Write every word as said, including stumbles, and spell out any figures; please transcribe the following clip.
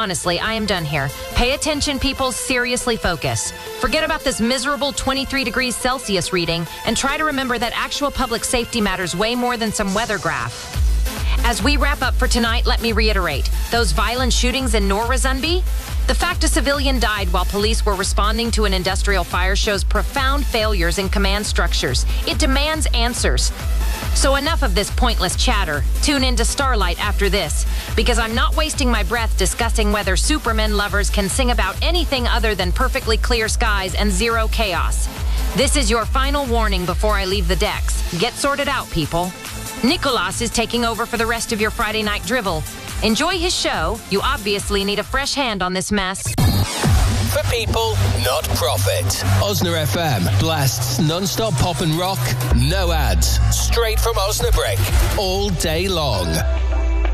honestly, I am done here. Pay attention, people. Seriously focus. Forget about this miserable twenty-three degrees Celsius reading and try to remember that actual public safety matters way more than some weather graph. As we wrap up for tonight, let me reiterate. Those violent shootings in Norazunbi? The fact a civilian died while police were responding to an industrial fire shows profound failures in command structures. It demands answers. So enough of this pointless chatter. Tune in to Starlight after this, because I'm not wasting my breath discussing whether Superman lovers can sing about anything other than perfectly clear skies and zero chaos. This is your final warning before I leave the decks. Get sorted out, people. Nicholas is taking over for the rest of your Friday night drivel. Enjoy his show. You obviously need a fresh hand on this mess. For people, not profit. Osna F M blasts non-stop pop and rock, no ads, straight from Osnabrück, all day long.